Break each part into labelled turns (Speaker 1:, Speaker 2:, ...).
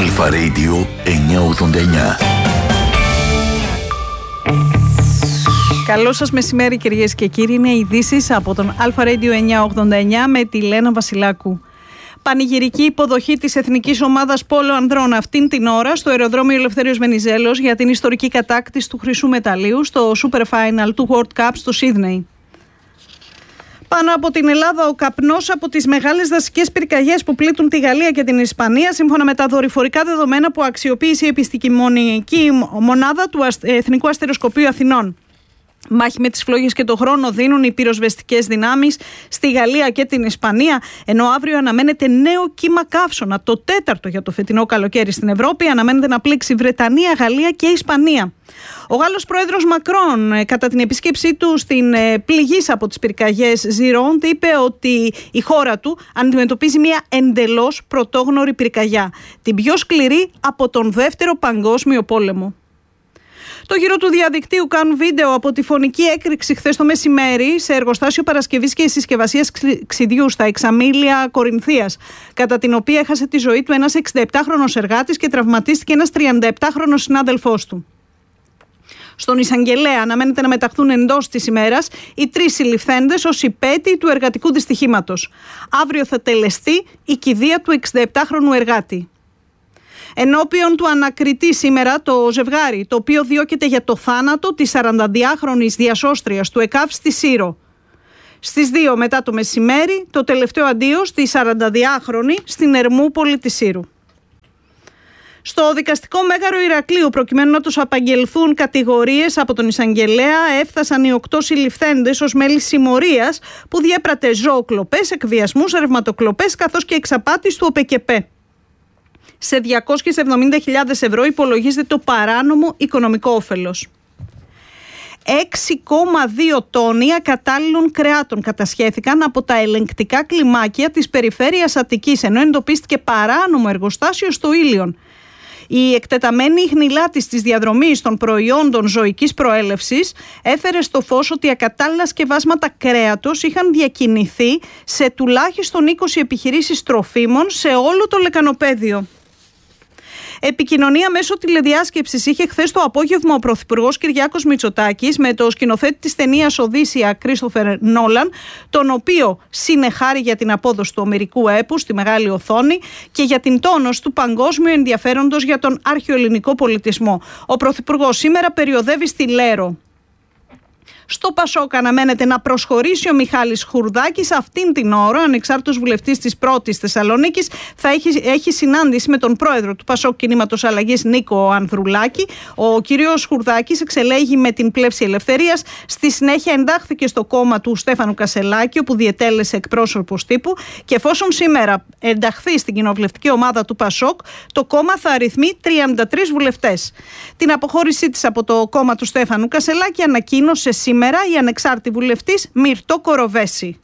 Speaker 1: Αλφα Radio 989.
Speaker 2: Καλό σας μεσημέρι κυρίες και κύριοι, είναι ειδήσεις από τον Αλφα Radio 989 με τη Λένα Βασιλάκου. Πανηγυρική υποδοχή της Εθνικής Ομάδας Πόλο Ανδρών αυτήν την ώρα στο αεροδρόμιο Ελευθέριος Βενιζέλος για την ιστορική κατάκτηση του χρυσού μεταλλίου στο Super Final του World Cup στο Σίδνεϊ. Πάνω από την Ελλάδα, ο καπνός από τις μεγάλες δασικές πυρκαγιές που πλήττουν τη Γαλλία και την Ισπανία, σύμφωνα με τα δορυφορικά δεδομένα που αξιοποίησε η επιστημονική μονάδα του Εθνικού Αστεροσκοπείου Αθηνών. Μάχη με τις φλόγες και το χρόνο δίνουν οι πυροσβεστικές δυνάμεις στη Γαλλία και την Ισπανία, ενώ αύριο αναμένεται νέο κύμα καύσωνα, το τέταρτο για το φετινό καλοκαίρι στην Ευρώπη. Αναμένεται να πλήξει Βρετανία, Γαλλία και Ισπανία. Ο Γάλλος πρόεδρος Μακρόν, κατά την επίσκεψή του στην πληγής από τις πυρκαγιές Ζιρόντ, είπε ότι η χώρα του αντιμετωπίζει μια εντελώς πρωτόγνωρη πυρκαγιά, την πιο σκληρή από τον Δεύτερο Παγκόσμιο Πόλεμο. Το γύρο του διαδικτύου κάνουν βίντεο από τη φωνική έκρηξη χθες το μεσημέρι σε εργοστάσιο παρασκευής και συσκευασίας ξυδιού στα Εξαμήλια Κορινθίας, κατά την οποία έχασε τη ζωή του ένας 67χρονος εργάτης και τραυματίστηκε ένας 37χρονος συνάδελφός του. Στον εισαγγελέα αναμένεται να μεταχθούν εντός της ημέρας οι 3 συλληφθέντες ως υπέτειοι του εργατικού δυστυχήματος. Αύριο θα τελεστεί η κηδεία του 67χρονου εργάτη. Ενώπιον του ανακριτή σήμερα το ζευγάρι, το οποίο διώκεται για το θάνατο της 42χρονης διασώστριας του ΕΚΑΒ στη Σύρο. Στις 2 μετά το μεσημέρι, το τελευταίο αντίο στη 42χρονη στην Ερμούπολη της Σύρου. Στο δικαστικό μέγαρο Ηρακλείου, προκειμένου να τους απαγγελθούν κατηγορίες από τον εισαγγελέα, έφτασαν οι 8 συλληφθέντες ως μέλη συμμορίας που διέπρατε ζωοκλοπές, εκβιασμούς, ρευματοκλοπές καθώς και εξαπάτηση του ΟΠΕΚΕΠΕ. Σε 270.000 ευρώ υπολογίζεται το παράνομο οικονομικό όφελος. 6,2 τόνοι ακατάλληλων κρεάτων κατασχέθηκαν από τα ελεγκτικά κλιμάκια της περιφέρειας Αττικής, ενώ εντοπίστηκε παράνομο εργοστάσιο στο Ήλιον. Η εκτεταμένη ιχνηλάτης της διαδρομής των προϊόντων ζωικής προέλευσης έφερε στο φως ότι ακατάλληλα σκευάσματα κρέατος είχαν διακινηθεί σε τουλάχιστον 20 επιχειρήσεις τροφίμων σε όλο το λεκανοπέδιο. Επικοινωνία μέσω τηλεδιάσκεψης είχε χθες το απόγευμα ο Πρωθυπουργός Κυριάκος Μητσοτάκης με το σκηνοθέτη της ταινίας Οδύσσεια Κρίστοφερ Νόλαν, τον οποίο συνεχάρει για την απόδοση του ομηρικού έπου στη μεγάλη οθόνη και για την τόνωση του παγκόσμιου ενδιαφέροντος για τον αρχαιοελληνικό πολιτισμό. Ο Πρωθυπουργός σήμερα περιοδεύει στη Λέρο. Στο Πασόκ αναμένεται να προσχωρήσει ο Μιχάλης Χουρδάκης αυτήν την ώρα. Ο ανεξάρτητος βουλευτής της Πρώτης Θεσσαλονίκης θα έχει συνάντηση με τον πρόεδρο του Πασόκ Κινήματος Αλλαγής Νίκο Ανδρουλάκη. Ο κύριος Χουρδάκης εξελέγει με την Πλεύση Ελευθερίας. Στη συνέχεια εντάχθηκε στο κόμμα του Στέφανου Κασελάκη, όπου διετέλεσε εκπρόσωπος τύπου. Και εφόσον σήμερα ενταχθεί στην κοινοβουλευτική ομάδα του Πασόκ, το κόμμα θα αριθμεί 33 βουλευτές. Την αποχώρησή της από το κόμμα του Στέφανου Κασελάκη ανακοίνωσε σήμερα η ανεξάρτητη βουλευτής Μυρτώ Κοροβέση.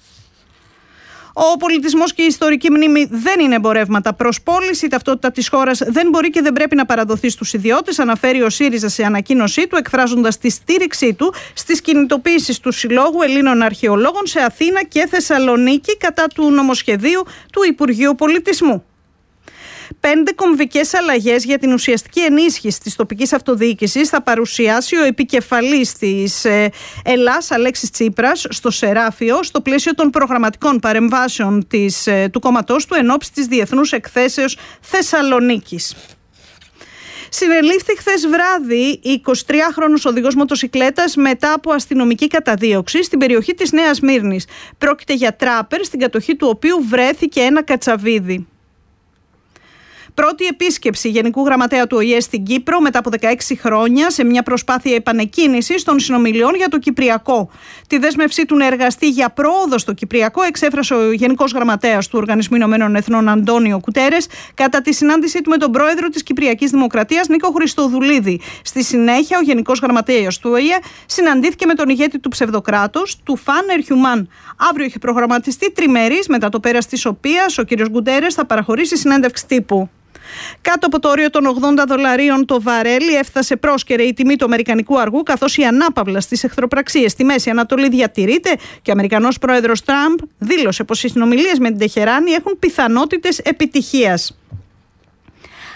Speaker 2: Ο πολιτισμός και η ιστορική μνήμη δεν είναι εμπορεύματα προς πώληση. Η ταυτότητα της χώρας δεν μπορεί και δεν πρέπει να παραδοθεί στους ιδιώτες, αναφέρει ο ΣΥΡΙΖΑ σε ανακοίνωσή του, εκφράζοντας τη στήριξή του στις κινητοποιήσεις του Συλλόγου Ελλήνων Αρχαιολόγων σε Αθήνα και Θεσσαλονίκη κατά του νομοσχεδίου του Υπουργείου Πολιτισμού. 5 κομβικές αλλαγές για την ουσιαστική ενίσχυση της τοπικής αυτοδιοίκησης θα παρουσιάσει ο επικεφαλής της Ελλάς, Αλέξης Τσίπρας, στο Σεράφιο, στο πλαίσιο των προγραμματικών παρεμβάσεων του κόμματός του ενόψει της Διεθνούς Εκθέσεως Θεσσαλονίκης. Συνελήφθη χθες βράδυ 23χρονος οδηγός μοτοσικλέτας μετά από αστυνομική καταδίωξη στην περιοχή της Νέας Μύρνης. Πρόκειται για τράπερ, στην κατοχή του οποίου βρέθηκε ένα κατσαβίδι. Πρώτη επίσκεψη Γενικού Γραμματέα του ΟΗΕ στην Κύπρο μετά από 16 χρόνια σε μια προσπάθεια επανεκκίνησης των συνομιλιών για το Κυπριακό. Τη δέσμευσή του να εργαστεί για πρόοδο στο Κυπριακό εξέφρασε ο Γενικός Γραμματέας του Οργανισμού Ηνωμένων Εθνών Αντώνιο Κουτέρες κατά τη συνάντησή του με τον πρόεδρο της Κυπριακής Δημοκρατίας Νίκο Χριστοδουλίδη. Στη συνέχεια, ο Γενικός Γραμματέας του ΟΗΕ συναντήθηκε με τον ηγέτη του ψευδοκράτους, του Φαν Ερχιουμάν. Αύριο είχε προγραμματιστεί τριμερής, μετά το πέρας της οποίας ο κ. Γκουτέρες θα παραχωρήσει συνέντευξη τύπου. Κάτω από το όριο των $80 το βαρέλι έφτασε πρόσκαιρε η τιμή του αμερικανικού αργού, καθώς η ανάπαυλα στις εχθροπραξίες στη Μέση Ανατολή διατηρείται και ο Αμερικανός πρόεδρος Τραμπ δήλωσε πως οι συνομιλίες με την Τεχεράνη έχουν πιθανότητες επιτυχίας.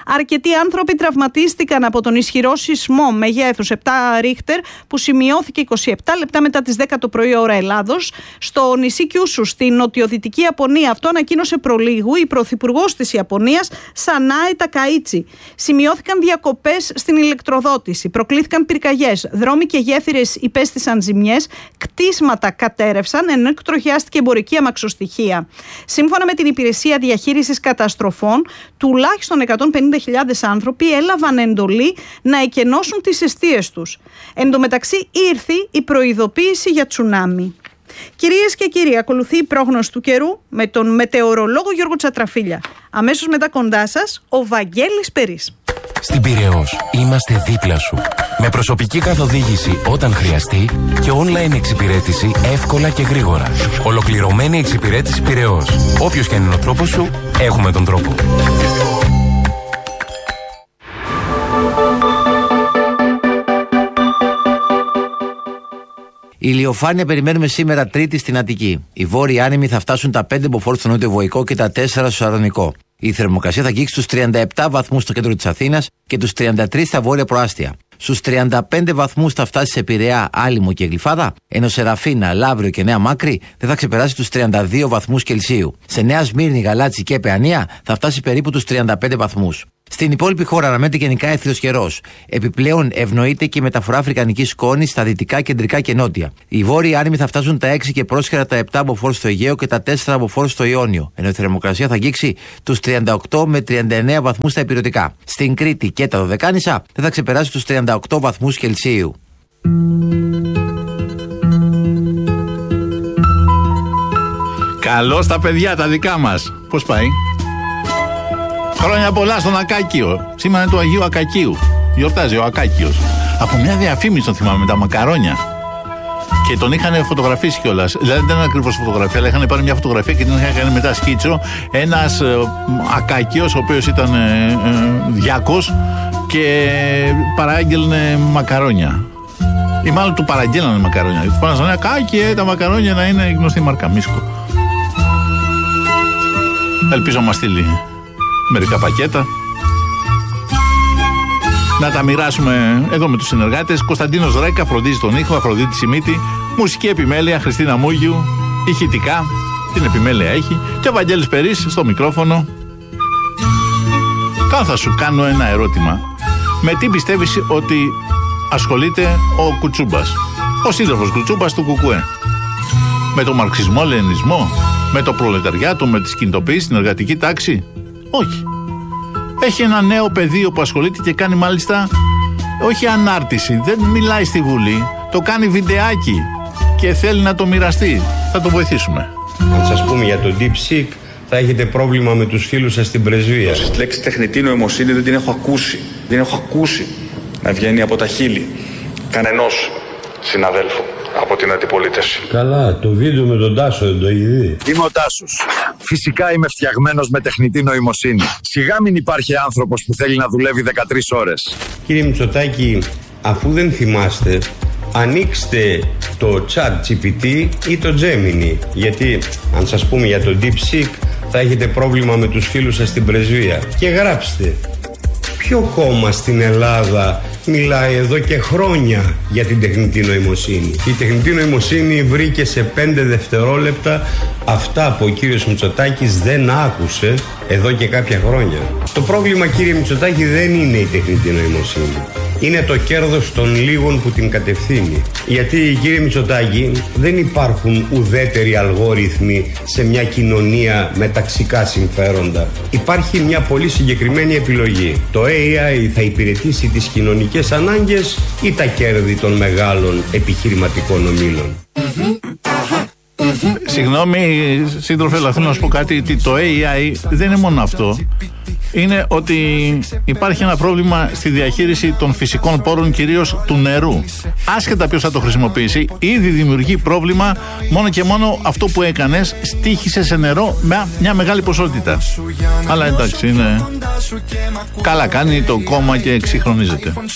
Speaker 2: Αρκετοί άνθρωποι τραυματίστηκαν από τον ισχυρό σεισμό μεγέθους 7 Ρίχτερ που σημειώθηκε 27 λεπτά μετά τις 10 το πρωί ώρα Ελλάδος στο νησί Κιούσου στην νοτιοδυτική Ιαπωνία. Αυτό ανακοίνωσε προλίγου η πρωθυπουργός της Ιαπωνίας, Σανάε Τακαΐτσι. Σημειώθηκαν διακοπές στην ηλεκτροδότηση, προκλήθηκαν πυρκαγιές, δρόμοι και γέφυρες υπέστησαν ζημιές, κτίσματα κατέρευσαν, ενώ εκτροχιάστηκε εμπορική αμαξοστοιχεία. Σύμφωνα με την Υπηρεσία Διαχείρισης Καταστροφών, τουλάχιστον 150.000 άνθρωποι έλαβαν εντολή να εκενώσουν τις εστίες τους. Εν τω μεταξύ ήρθε η προειδοποίηση για τσουνάμι. Κυρίες και κύριοι, ακολουθεί η πρόγνωση του καιρού με τον μετεωρολόγο Γιώργο Τσατραφίλια. Αμέσως μετά κοντά σας, ο Βαγγέλης Περής.
Speaker 3: Στην Πειραιώς είμαστε δίπλα σου. Με προσωπική καθοδήγηση όταν χρειαστεί και online εξυπηρέτηση εύκολα και γρήγορα. Ολοκληρωμένη εξυπηρέτηση Πειραιώς. Όποιος και είναι ο τρόπος σου, έχουμε τον τρόπο.
Speaker 4: Η ηλιοφάνεια περιμένουμε σήμερα Τρίτη στην Αττική. Οι βόρειοι άνεμοι θα φτάσουν τα 5 μποφόρ στο νότιο Βοϊκό και τα 4 στο Σαρδονικό. Η θερμοκρασία θα αγγίξει στους 37 βαθμούς στο κέντρο της Αθήνας και τους 33 στα βόρεια προάστια. Στους 35 βαθμούς θα φτάσει σε Πειραιά, Άλυμο και Γλυφάδα, ενώ σε Ραφίνα, Λαύριο και Νέα Μάκρη δεν θα ξεπεράσει τους 32 βαθμούς Κελσίου. Σε Νέα Σμύρνη, Γαλάτσι και Παιανία θα φτάσει περίπου τους 35 βαθμούς. Στην υπόλοιπη χώρα αναμένεται γενικά έθριος καιρός. Επιπλέον ευνοείται και η μεταφορά αφρικανικής σκόνης στα δυτικά, κεντρικά και νότια. Οι βόρειοι άνεμοι θα φτάσουν τα 6 και πρόσχερα τα 7 μποφόρ στο Αιγαίο και τα 4 μποφόρ στο Ιόνιο, ενώ η θερμοκρασία θα αγγίξει τους 38 με 39 βαθμούς στα ηπειρωτικά. Στην Κρήτη και τα Δωδεκάνησα δεν θα ξεπεράσει τους 38 βαθμούς Κελσίου.
Speaker 5: Καλώς τα παιδιά τα δικά μας. Πώς πάει? Χρόνια πολλά στον Ακάκιο. Σήμερα είναι του Αγίου Ακακίου. Γιορτάζει ο Ακάκιος. Από μια διαφήμιση τον θυμάμαι με τα μακαρόνια. Και τον είχαν φωτογραφίσει κιόλας. Δηλαδή δεν είναι ακριβώς φωτογραφία, αλλά είχαν πάρει μια φωτογραφία και την είχαν κάνει μετά σκίτσο. Ένας Ακάκιος, ο οποίος ήταν διάκος και παράγγελνε μακαρόνια. Ή μάλλον του παραγγέλνανε μακαρόνια. Του πάνε σαν Ακάκη, τα μακαρόνια να είναι γνωστή μάρκα Μίσκο. Ελπίζω να μας στείλει μερικά πακέτα να τα μοιράσουμε εδώ με τους συνεργάτες. Κωνσταντίνος Ρέκα φροντίζει τον ήχο, Αφροδίτη Σιμίτη, μουσική επιμέλεια Χριστίνα Μούγιου, ηχητικά την επιμέλεια έχει και ο Βαγγέλης Περής στο μικρόφωνο. Τώρα θα σου κάνω ένα ερώτημα. Με τι πιστεύεις ότι ασχολείται ο Κουτσούμπας, ο σύντροφος Κουτσούμπας του Κουκουέ? Με το μαρξισμό, λενινισμό, με το προλεταριάτο, με τις κινητοποιήσεις στην εργατική τάξη? Όχι. Έχει ένα νέο πεδίο που ασχολείται και κάνει μάλιστα όχι ανάρτηση, δεν μιλάει στη Βουλή, το κάνει βιντεάκι και θέλει να το μοιραστεί. Θα το βοηθήσουμε.
Speaker 6: Αν σας πούμε για το DeepSeek, θα έχετε πρόβλημα με τους φίλους σας στην πρεσβεία.
Speaker 7: Τη λέξη τεχνητή νοημοσύνη δεν την έχω ακούσει. Δεν έχω ακούσει να βγαίνει από τα χείλη κανενός συναδέλφου από την αντιπολίτευση.
Speaker 6: Καλά, το βίντεο με τον Τάσο δεν το έχει δει?
Speaker 8: Είμαι ο Τάσος. Φυσικά είμαι φτιαγμένος με τεχνητή νοημοσύνη. Σιγά μην υπάρχει άνθρωπος που θέλει να δουλεύει 13 ώρες.
Speaker 6: Κύριε Μητσοτάκη, αφού δεν θυμάστε, ανοίξτε το ChatGPT ή το Gemini. Γιατί, αν σας πούμε για το DeepSeek, θα έχετε πρόβλημα με τους φίλους σας στην πρεσβεία. Και γράψτε. Ποιο κόμμα στην Ελλάδα μιλάει εδώ και χρόνια για την τεχνητή νοημοσύνη? Η τεχνητή νοημοσύνη βρήκε σε 5 δευτερόλεπτα αυτά που ο κύριος Μητσοτάκης δεν άκουσε εδώ και κάποια χρόνια. Το πρόβλημα, κύριε Μητσοτάκη, δεν είναι η τεχνητή νοημοσύνη. Είναι το κέρδος των λίγων που την κατευθύνει. Γιατί, κύριε Μητσοτάκη, δεν υπάρχουν ουδέτεροι αλγόριθμοι σε μια κοινωνία με ταξικά συμφέροντα. Υπάρχει μια πολύ συγκεκριμένη επιλογή. Το AI θα υπηρετήσει τις κοινωνικές ανάγκες ή τα κέρδη των μεγάλων επιχειρηματικών ομίλων?
Speaker 5: Συγγνώμη, σύντροφε, αλλά θέλω να σου πω κάτι, ότι το AI δεν είναι μόνο αυτό. Είναι ότι υπάρχει ένα πρόβλημα στη διαχείριση των φυσικών πόρων, κυρίως του νερού. Άσχετα ποιος θα το χρησιμοποιήσει, ήδη δημιουργεί πρόβλημα μόνο και μόνο αυτό που έκανες, στοίχησε σε νερό με μια μεγάλη ποσότητα. Αλλά εντάξει, είναι... καλά κάνει το κόμμα και εξυγχρονίζεται.